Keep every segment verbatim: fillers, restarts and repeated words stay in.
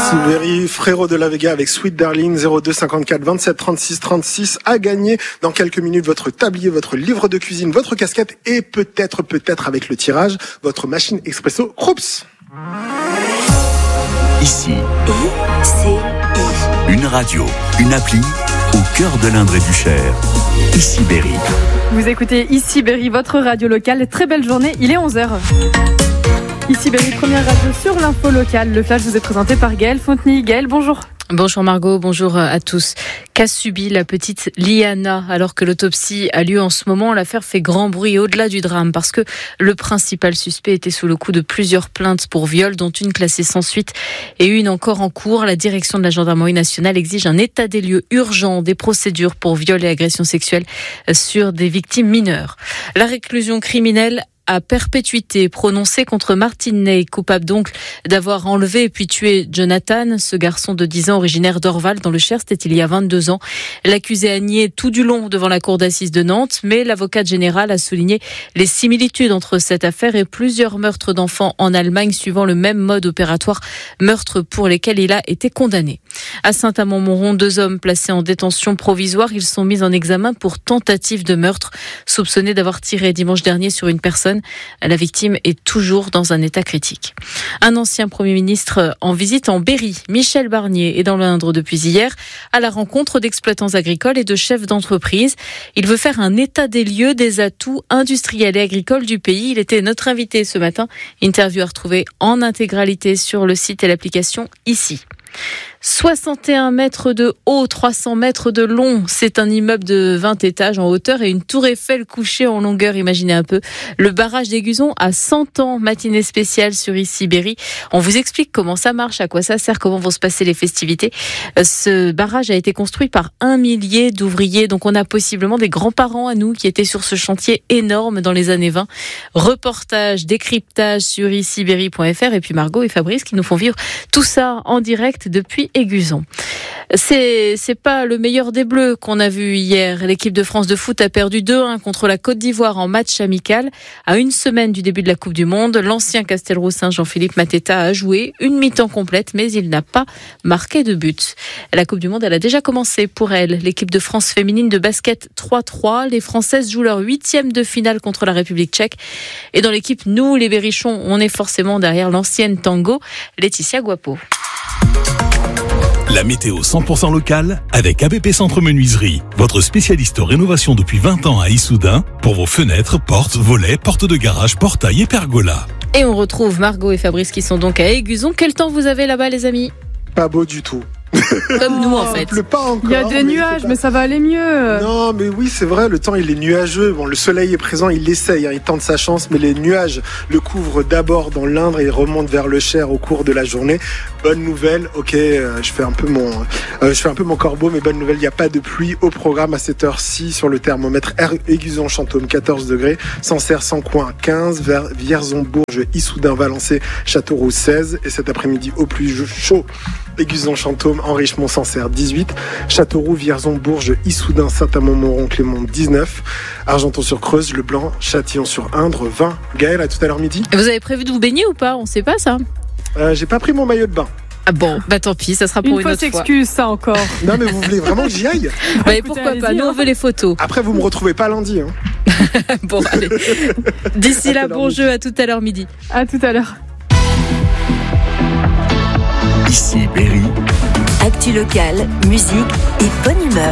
Ici Berry, Frérot de la Vega avec Sweet Darling, zéro deux cinquante-quatre vingt-sept trente-six trente-six, à gagner dans quelques minutes votre tablier, votre livre de cuisine, votre casquette et peut-être, peut-être avec le tirage, votre machine expresso Krups. Ici, I C I. une radio, une appli au cœur de l'Indre et du Cher. Ici Berry. Vous écoutez Ici Berry, votre radio locale. Très belle journée, il est onze heures. Ici Berry, première radio sur l'info locale. Le flash vous est présenté par Gaëlle Fontenay. Gaëlle, bonjour. Bonjour Margot, bonjour à tous. Qu'a subi la petite Liana alors que l'autopsie a lieu en ce moment? L'affaire fait grand bruit au-delà du drame parce que le principal suspect était sous le coup de plusieurs plaintes pour viol, dont une classée sans suite et une encore en cours. La direction de la gendarmerie nationale exige un état des lieux urgent des procédures pour viol et agression sexuelle sur des victimes mineures. La réclusion criminelle à perpétuité prononcée contre Martin Ney, coupable donc d'avoir enlevé puis tué Jonathan, ce garçon de dix ans originaire d'Orval dans le Cher, c'était il y a vingt-deux ans. L'accusé a nié tout du long devant la cour d'assises de Nantes, mais l'avocate générale a souligné les similitudes entre cette affaire et plusieurs meurtres d'enfants en Allemagne suivant le même mode opératoire, meurtres pour lesquels il a été condamné. À Saint-Amand-Montrond, deux hommes placés en détention provisoire, ils sont mis en examen pour tentative de meurtre, soupçonnés d'avoir tiré dimanche dernier sur une personne. La victime est toujours dans un état critique. Un ancien Premier ministre en visite en Berry, Michel Barnier, est dans l'Indre depuis hier à la rencontre d'exploitants agricoles et de chefs d'entreprise. Il veut faire un état des lieux des atouts industriels et agricoles du pays. Il était notre invité ce matin. Interview à retrouver en intégralité sur le site et l'application Ici. soixante et un mètres de haut, trois cents mètres de long. C'est un immeuble de vingt étages en hauteur et une tour Eiffel couchée en longueur. Imaginez un peu. Le barrage d'Aiguzon a cent ans. Matinée spéciale sur Ici Berry. On vous explique comment ça marche, à quoi ça sert, comment vont se passer les festivités. Ce barrage a été construit par un millier d'ouvriers. Donc on a possiblement des grands-parents à nous qui étaient sur ce chantier énorme dans les années vingt. Reportage, décryptage sur ici berry point f r et puis Margot et Fabrice qui nous font vivre tout ça en direct depuis Aiguzon. C'est, c'est pas le meilleur des Bleus qu'on a vu hier. L'équipe de France de foot a perdu deux un contre la Côte d'Ivoire en match amical. À une semaine du début de la Coupe du Monde, l'ancien Castelroussin Jean-Philippe Mateta a joué une mi-temps complète, mais il n'a pas marqué de but. La Coupe du Monde, elle a déjà commencé pour elle. L'équipe de France féminine de basket trois trois. Les Françaises jouent leur huitième de finale contre la République tchèque. Et dans l'équipe, nous, les Berrichons, on est forcément derrière l'ancienne Tango, Laetitia Guapo. La météo cent pour cent locale avec A B P Centre Menuiserie, votre spécialiste rénovation depuis vingt ans à Issoudun pour vos fenêtres, portes, volets, portes de garage, portails et pergolas. Et on retrouve Margot et Fabrice qui sont donc à Aiguzon. Quel temps vous avez là-bas, les amis? Pas beau du tout. Comme nous en fait. Il pleut pas encore. Il y a des mais nuages, pas... mais ça va aller mieux. Non, mais oui, c'est vrai, le temps il est nuageux. Bon, le soleil est présent, il essaye, hein, il tente sa chance, mais les nuages le couvrent d'abord dans l'Indre et remontent vers le Cher au cours de la journée. Bonne nouvelle, ok, euh, je fais un peu mon, euh, je fais un peu mon corbeau, mais bonne nouvelle, il n'y a pas de pluie au programme à cette heure-ci sur le thermomètre. Aiguzon, Chantôme, quatorze degrés, Sancerre, Sancoin, quinze, vers Vierzon, Bourges, Issoudun, Valençay, Châteauroux, seize, et cet après-midi au plus chaud, Aiguzon, Chantôme, Enrichemont, Sancerre, dix-huit, Châteauroux, Vierzon, Bourges, Issoudun, Saint-Amand-Montrond, Clément, dix-neuf, Argenton-sur-Creuse, Le Blanc, Châtillon-sur-Indre, vingt. Gaëlle, à tout à l'heure midi. Vous avez prévu de vous baigner ou pas? On sait pas ça. Euh, j'ai pas pris mon maillot de bain. Ah bon, bah tant pis, ça sera pour une, une autre fausse fois. excuse, ça encore. Non, mais vous voulez vraiment que j'y aille? Bah, et pourquoi pas? Nous, on veut les photos. Après, vous me retrouvez pas lundi. Hein. Bon, allez. D'ici là, bon jeu, à tout à l'heure midi. À tout à l'heure. Ici Berry. Actu locale, musique et bonne humeur.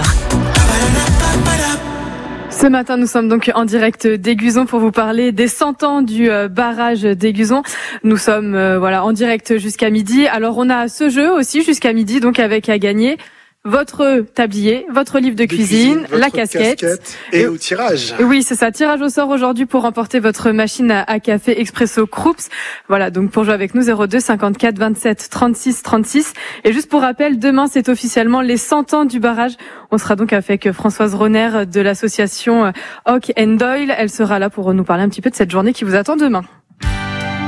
Ce matin, nous sommes donc en direct d'Aiguzon pour vous parler des cent ans du barrage d'Aiguzon. Nous sommes euh, voilà en direct jusqu'à midi. Alors on a ce jeu aussi jusqu'à midi, donc avec à gagner votre tablier, votre livre de, de cuisine, cuisine la casquette. casquette et, et au tirage. Oui, c'est ça. Tirage au sort aujourd'hui pour remporter votre machine à, à café expresso Krups. Voilà, donc pour jouer avec nous, zéro deux cinquante-quatre vingt-sept trente-six trente-six. Et juste pour rappel, demain, c'est officiellement les cent ans du barrage. On sera donc avec Françoise Ronner de l'association Hawk and Doyle. Elle sera là pour nous parler un petit peu de cette journée qui vous attend demain.